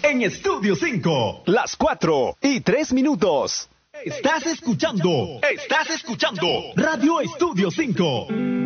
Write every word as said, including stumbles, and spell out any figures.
en Estudio cinco. Las cuatro y tres minutos. Estás escuchando, estás escuchando Radio Estudio cinco.